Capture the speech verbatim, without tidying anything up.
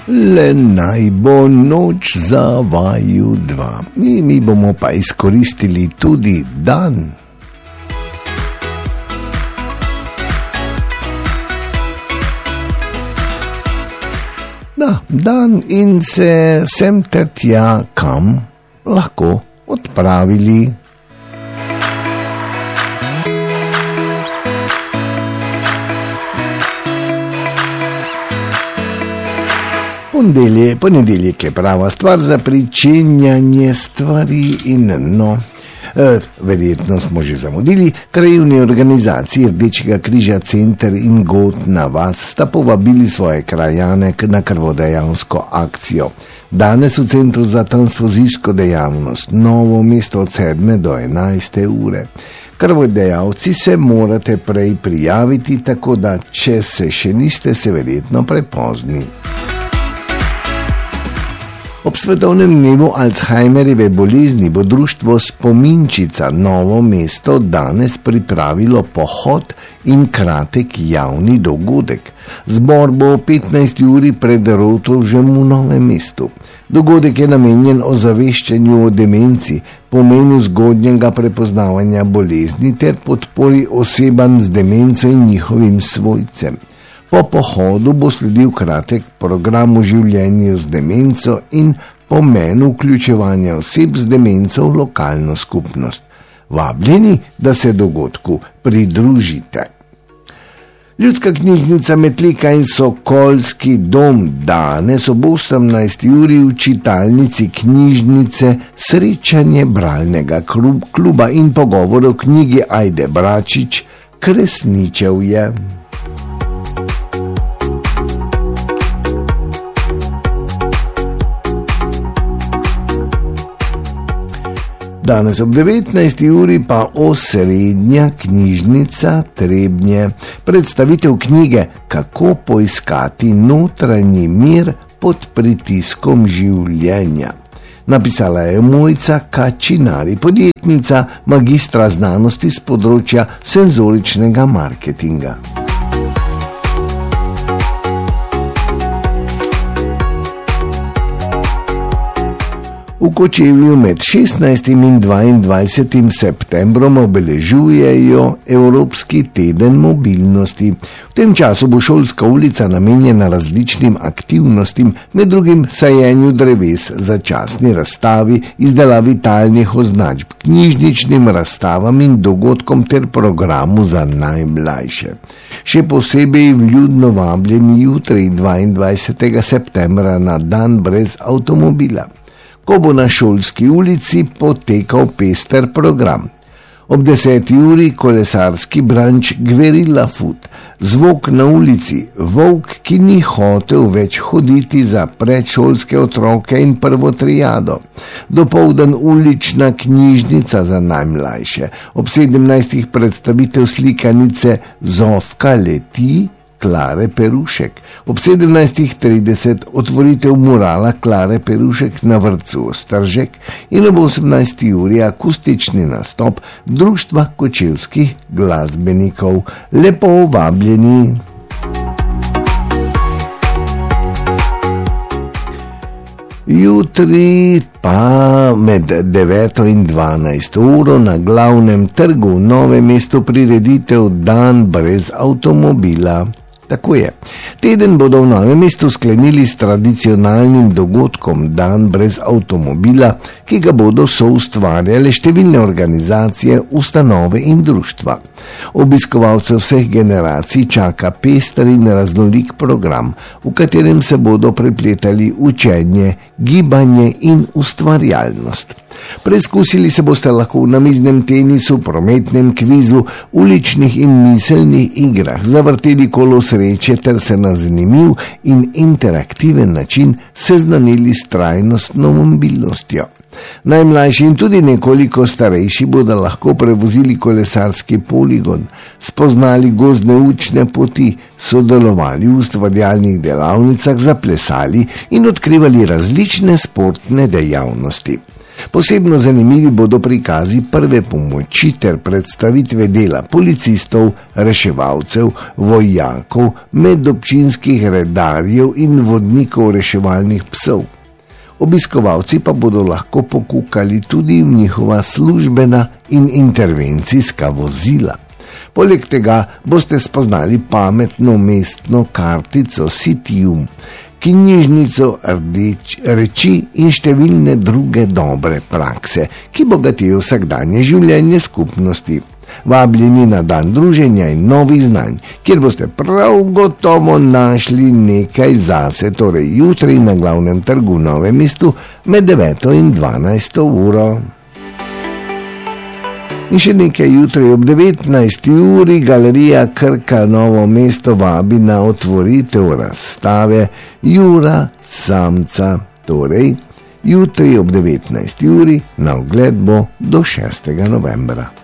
Le naj bo noč za vaju dva. Mi, mi bomo pa izkoristili tudi dan. Da, dan in se sem ter tja kam lahko odpravili. Ponedeljek, ponedeljek je prava stvar za pričenjanje stvari in no, eh, verjetno smo že zamudili. Krajevni organizaciji Rdečega križa Center in God na vas sta povabili svoje krajane na krvodajalsko akcijo. Danes v Centru za transfuzijsko dejavnost Novo mesto od sedme do enajste ure. Krvodajalci se morate prej prijaviti, tako da če se še niste, se verjetno prepozni. Ob svetovnem dnevu Alzheimerjeve bolezni bo društvo Spominčica Novo mesto danes pripravilo pohod in kratek javni dogodek. Zbor bo o petnajsti uri pred Rotovžem v Novem mestu. Dogodek je namenjen ozaveščanju o demenci, pomenu zgodnjega prepoznavanja bolezni ter podpori osebam z demenco in njihovim svojcem. Po pohodu bo sledil kratek program o življenju z demenco in pomenu vključevanja oseb z demenco v lokalno skupnost. Vabljeni, da se dogodku pridružite. Ljudska knjižnica Metlika in Sokolski dom danes ob osemnajsti uri v čitalnici knjižnice srečanje bralnega kluba in pogovor o knjigi Ajde Bračič Kresničevje. Danes ob devetnajsti uri pa osrednja knjižnica Trebnje. Predstavitev knjige Kako poiskati notranji mir pod pritiskom življenja. Napisala je Mojca Kačinari, podjetnica, magistra znanosti z področja senzoričnega marketinga. V Kočevju med šestnajstim in dvaindvajsetim septembrom obeležujejo Evropski teden mobilnosti. V tem času bo šolska ulica namenjena različnim aktivnostim, med drugim sajenju dreves, začasni razstavi, izdelavi talnih označb, knjižničnim razstavam in dogodkom ter programu za najmlajše. Še posebej vljudno vabljeni jutri dvaindvajsetega septembra na dan brez avtomobila, ko bo na šolski ulici potekal pester program. Ob deseti uri kolesarski branč Gverila Food, zvok na ulici, volk, ki ni hotel več hoditi za predšolske otroke in prvo triado. Dopoldan ulična knjižnica za najmlajše, ob sedemnajstih predstavitev slikanice Zofka leti Klare Perušek. Ob sedemnajstih trideset otvoritev murala Klare Perušek na vrtcu Ostržek in ob osemnajsti uri akustični nastop Društva kočevskih glasbenikov. Lepo vabljeni. Jutri pa med deveto in dvanajsto uro na glavnem trgu v Novem mestu prireditev Dan brez avtomobila. Tako je. Teden bodo v Novem mestu sklenili s tradicionalnim dogodkom Dan brez avtomobila, ki ga bodo soustvarjale številne organizacije, ustanove in društva. Obiskovalce vseh generacij čaka pester in raznolik program, v katerem se bodo prepletali učenje, gibanje in ustvarjalnost. Preizkusili se boste lahko v namiznem tenisu, prometnem kvizu, uličnih in miselnih igrah, zavrteli kolo sreče ter se na zanimiv in interaktiven način seznanili s trajnostno mobilnostjo. Najmlajši in tudi nekoliko starejši bodo lahko prevozili kolesarski poligon, spoznali gozdne učne poti, sodelovali v ustvarjalnih delavnicah, zaplesali in odkrivali različne sportne dejavnosti. Posebno zanimivi bodo prikazi prve pomoči ter predstavitve dela policistov, reševalcev, vojakov, medobčinskih redarjev in vodnikov reševalnih psov. Obiskovalci pa bodo lahko pokukali tudi v njihova službena in intervencijska vozila. Poleg tega boste spoznali pametno mestno kartico Citium, knjižnico rdeč reči in številne druge dobre prakse, ki bogatijo vsakdanje življenje skupnosti. Vabljeni na dan druženja in novih znanj, kjer boste prav gotovo našli nekaj zase, torej jutri na glavnem trgu v Novem mestu med deveto in dvanajsto uro. In še nekaj, jutri ob devetnajsti uri Galerija Krka Novo mesto vabi na otvoritev razstave Jura Samca. Torej, jutri ob devetnajsti uri na ogled bo do šestega novembra.